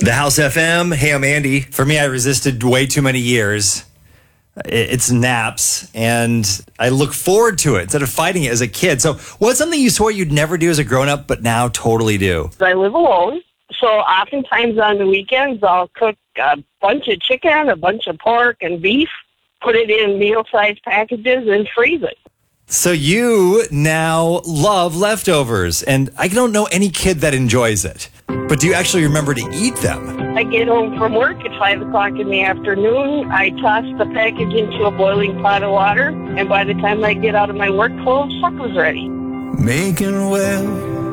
The House FM. Hey, I'm Andy. For me, I resisted way too many years. It's naps, and I look forward to it instead of fighting it as a kid. So what's something you swore you'd never do as a grown-up, but now totally do? I live alone, so oftentimes on the weekends I'll cook a bunch of chicken, a bunch of pork and beef, put it in meal-sized packages, and freeze it. So you now love leftovers, and I don't know any kid that enjoys it. But do you actually remember to eat them? I get home from work at 5 o'clock in the afternoon. I toss the package into a boiling pot of water, and by the time I get out of my work clothes, supper's ready. Making well